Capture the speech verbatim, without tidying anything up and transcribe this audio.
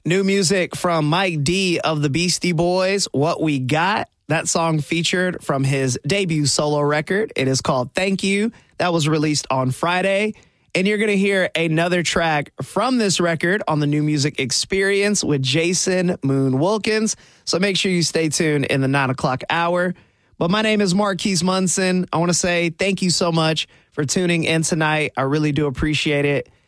New music from Mike D of the Beastie Boys, What We Got. That song featured from his debut solo record. It is called Thank You. That was released on Friday. And you're going to hear another track from this record on the New Music Experience with Jason Moon Wilkins. So make sure you stay tuned in the nine o'clock hour. But my name is Marquise Munson. I want to say thank you so much for tuning in tonight. I really do appreciate it.